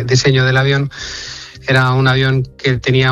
diseño del avión. Era un avión que tenía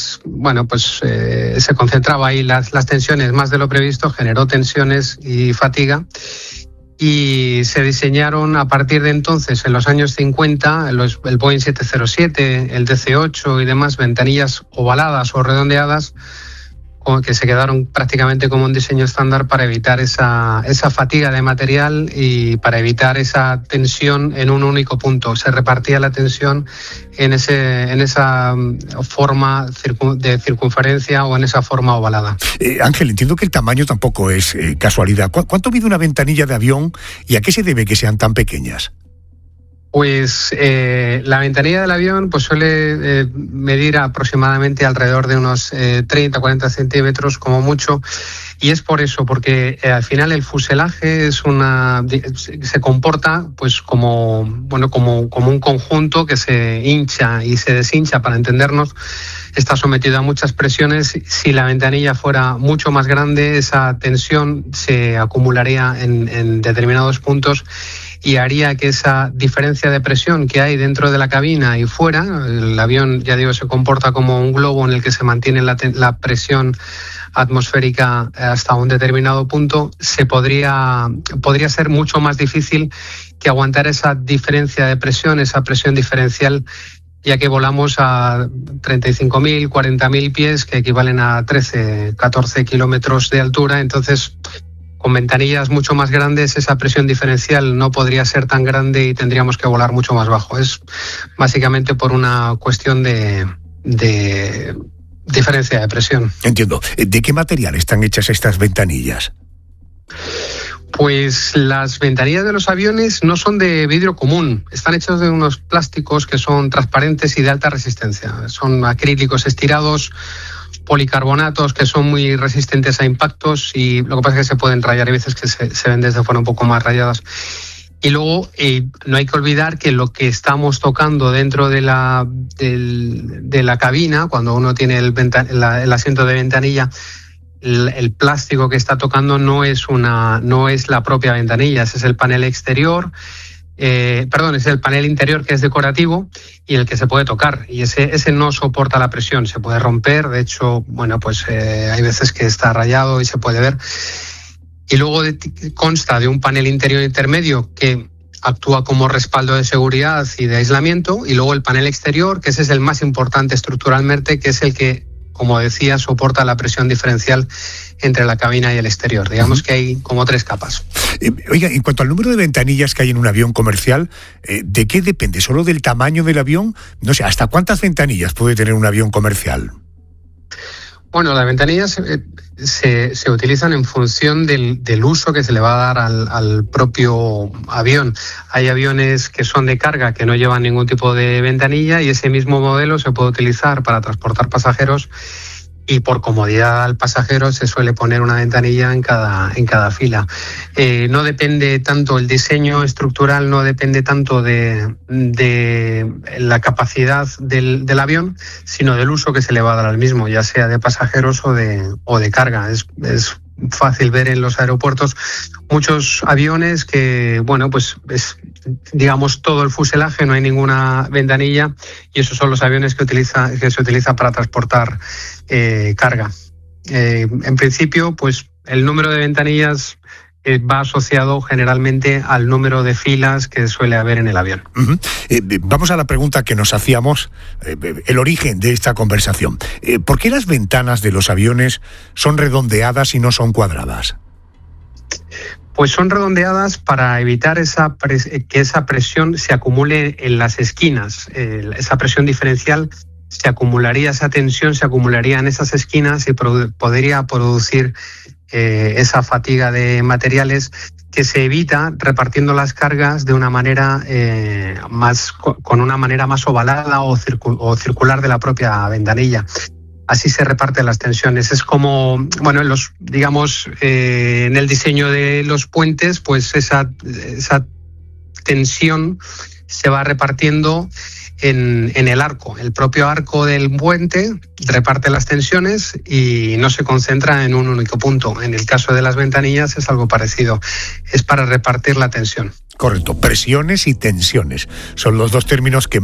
se concentraba ahí las tensiones más de lo previsto, generó tensiones y fatiga. Y se diseñaron a partir de entonces, en los años 50, el Boeing 707, el DC-8 y demás, ventanillas ovaladas o redondeadas, que se quedaron prácticamente como un diseño estándar para evitar esa fatiga de material y para evitar esa tensión en un único punto. Se repartía la tensión en esa forma de circunferencia o en esa forma ovalada. Ángel, entiendo que el tamaño tampoco es casualidad. ¿Cuánto mide una ventanilla de avión y a qué se debe que sean tan pequeñas? Pues la ventanilla del avión pues suele medir aproximadamente alrededor de unos 30-40 centímetros como mucho, y es por eso, porque al final el fuselaje se comporta pues como un conjunto que se hincha y se deshincha, para entendernos. Está sometido a muchas presiones. Si la ventanilla fuera mucho más grande, esa tensión se acumularía en determinados puntos y haría que esa diferencia de presión que hay dentro de la cabina y fuera, el avión, ya digo, se comporta como un globo en el que se mantiene la presión atmosférica hasta un determinado punto, podría ser mucho más difícil que aguantar esa diferencia de presión, esa presión diferencial, ya que volamos a 35.000, 40.000 pies, que equivalen a 13, 14 kilómetros de altura. Entonces, con ventanillas mucho más grandes, esa presión diferencial no podría ser tan grande y tendríamos que volar mucho más bajo. Es básicamente por una cuestión de diferencia de presión. Entiendo. ¿De qué material están hechas estas ventanillas? Pues las ventanillas de los aviones no son de vidrio común, están hechas de unos plásticos que son transparentes y de alta resistencia. Son acrílicos estirados, policarbonatos que son muy resistentes a impactos, y lo que pasa es que se pueden rayar, hay veces que se ven desde fuera un poco más rayadas. Y luego no hay que olvidar que lo que estamos tocando dentro de la cabina, cuando uno tiene el asiento de ventanilla, el plástico que está tocando no es la propia ventanilla, ese es el panel exterior. Es el panel interior, que es decorativo y el que se puede tocar, y ese no soporta la presión, se puede romper. De hecho, hay veces que está rayado y se puede ver. Y luego consta de un panel interior intermedio que actúa como respaldo de seguridad y de aislamiento, y luego el panel exterior, que ese es el más importante estructuralmente, que es el que, como decía, soporta la presión diferencial entre la cabina y el exterior. Digamos que hay como 3 capas. Oiga, en cuanto al número de ventanillas que hay en un avión comercial, ¿de qué depende? ¿Solo del tamaño del avión? No sé, ¿hasta cuántas ventanillas puede tener un avión comercial? Bueno, las ventanillas se utilizan en función del uso que se le va a dar al propio avión. Hay aviones que son de carga que no llevan ningún tipo de ventanilla, y ese mismo modelo se puede utilizar para transportar pasajeros, y por comodidad al pasajero se suele poner una ventanilla en cada fila. No depende tanto el diseño estructural, no depende tanto de la capacidad del avión, sino del uso que se le va a dar al mismo, ya sea de pasajeros o de carga. Es fácil ver en los aeropuertos muchos aviones que, es, digamos, todo el fuselaje, no hay ninguna ventanilla, y esos son los aviones que se utiliza para transportar carga. En principio, pues el número de ventanillas va asociado generalmente al número de filas que suele haber en el avión. Uh-huh. Vamos a la pregunta que nos hacíamos, el origen de esta conversación. ¿Por qué las ventanas de los aviones son redondeadas y no son cuadradas? Pues son redondeadas para evitar que esa presión se acumule en las esquinas. Esa presión diferencial esa tensión se acumularía en esas esquinas y podría producir esa fatiga de materiales, que se evita repartiendo las cargas de una manera con una manera más ovalada o circular de la propia ventanilla. Así se reparten las tensiones. Es como, en el diseño de los puentes, pues esa tensión se va repartiendo en el arco. El propio arco del puente reparte las tensiones y no se concentra en un único punto. En el caso de las ventanillas es algo parecido. Es para repartir la tensión. Correcto. Presiones y tensiones son los 2 términos que